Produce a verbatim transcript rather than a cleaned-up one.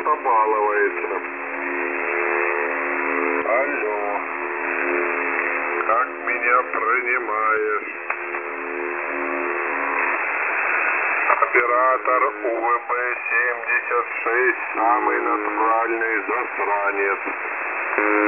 побалуется. Алло. Как меня принимаешь? Оператор У В Б семьдесят шесть, самый натуральный засранец.